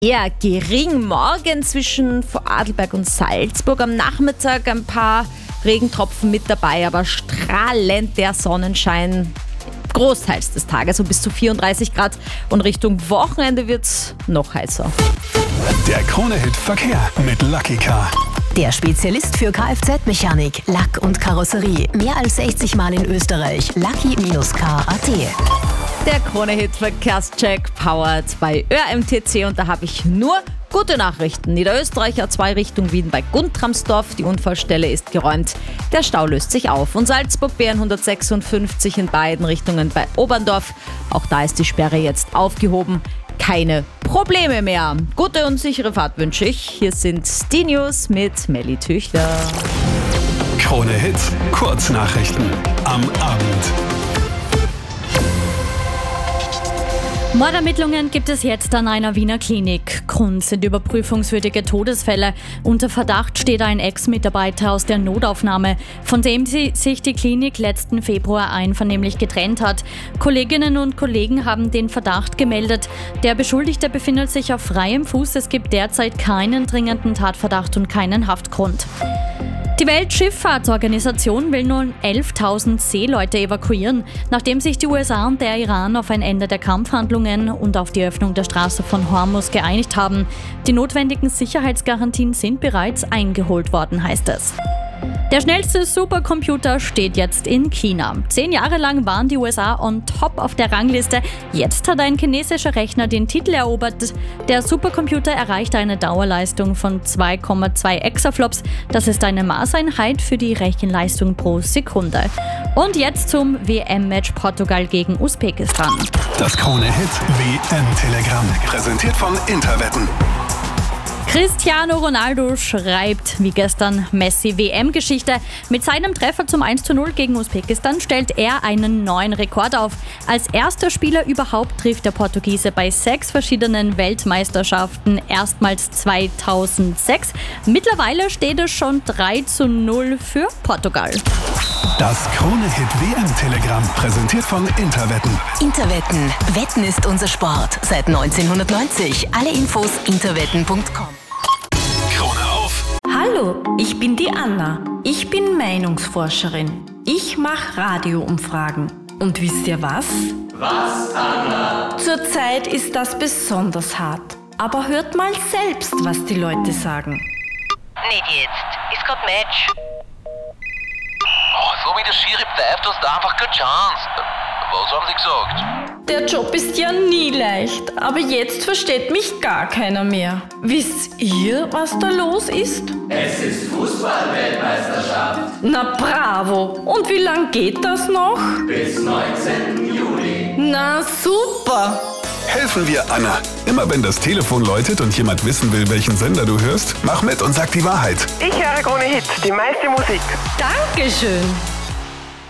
Eher gering. Morgen zwischen Vorarlberg und Salzburg. Am Nachmittag ein paar Regentropfen mit dabei, aber strahlend der Sonnenschein großteils des Tages, so bis zu 34 Grad. Und Richtung Wochenende wird es noch heißer. Der Krone-Hit Verkehr mit Lucky Car. Der Spezialist für Kfz-Mechanik, Lack und Karosserie. Mehr als 60 Mal in Österreich. Lucky-car.at. Der Krone-Hit Verkehrscheck powered bei ÖMTC und da habe ich nur gute Nachrichten. Niederösterreich A2 Richtung Wien bei Guntramsdorf. Die Unfallstelle ist geräumt. Der Stau löst sich auf. Und Salzburg BN 156 in beiden Richtungen bei Oberndorf. Auch da ist die Sperre jetzt aufgehoben. Keine Probleme mehr. Gute und sichere Fahrt wünsche ich. Hier sind die News mit Melly Tüchler. Krone-Hit Kurznachrichten am Abend. Mordermittlungen gibt es jetzt an einer Wiener Klinik. Grund sind überprüfungswürdige Todesfälle. Unter Verdacht steht ein Ex-Mitarbeiter aus der Notaufnahme, von dem sich die Klinik letzten Februar einvernehmlich getrennt hat. Kolleginnen und Kollegen haben den Verdacht gemeldet. Der Beschuldigte befindet sich auf freiem Fuß. Es gibt derzeit keinen dringenden Tatverdacht und keinen Haftgrund. Die Weltschifffahrtsorganisation will nun 11.000 Seeleute evakuieren, nachdem sich die USA und der Iran auf ein Ende der Kampfhandlungen und auf die Öffnung der Straße von Hormuz geeinigt haben. Die notwendigen Sicherheitsgarantien sind bereits eingeholt worden, heißt es. Der schnellste Supercomputer steht jetzt in China. 10 Jahre lang waren die USA on top auf der Rangliste. Jetzt hat ein chinesischer Rechner den Titel erobert. Der Supercomputer erreicht eine Dauerleistung von 2,2 Exaflops. Das ist eine Maßeinheit für die Rechenleistung pro Sekunde. Und jetzt zum WM-Match Portugal gegen Usbekistan. Das Krone-Hit WM-Telegramm. Präsentiert von Interwetten. Cristiano Ronaldo schreibt wie gestern Messi WM-Geschichte. Mit seinem Treffer zum 1:0 gegen Usbekistan stellt er einen neuen Rekord auf. Als erster Spieler überhaupt trifft der Portugiese bei 6 verschiedenen Weltmeisterschaften erstmals 2006. Mittlerweile steht es schon 3:0 für Portugal. Das Krone-Hit WM-Telegramm. Präsentiert von Interwetten. Interwetten. Wetten ist unser Sport. Seit 1990. Alle Infos interwetten.com. Hallo, ich bin die Anna. Ich bin Meinungsforscherin. Ich mache Radioumfragen. Und wisst ihr was? Was, Anna? Zurzeit ist das besonders hart. Aber hört mal selbst, was die Leute sagen. Nicht jetzt. Ist grad Match. Oh, so wie der Schiri pfeift, hast du einfach keine Chance. Was haben sie gesagt? Der Job ist ja nie leicht, aber jetzt versteht mich gar keiner mehr. Wisst ihr, was da los ist? Es ist Fußball-Weltmeisterschaft. Na bravo! Und wie lang geht das noch? Bis 19. Juli. Na super! Helfen wir Anna. Immer wenn das Telefon läutet und jemand wissen will, welchen Sender du hörst, mach mit und sag die Wahrheit. Ich höre Krone Hit, die meiste Musik. Dankeschön!